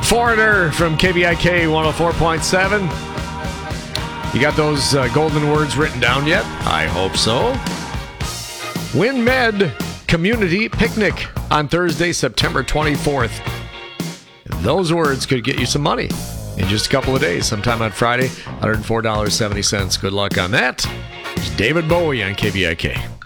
Foreigner from KBIK 104.7. You got those golden words written down yet? I hope so. WinMed Community Picnic on Thursday, September 24th. Those words could get you some money in just a couple of days. Sometime on Friday, $104.70. Good luck on that. It's David Bowie on KBIK.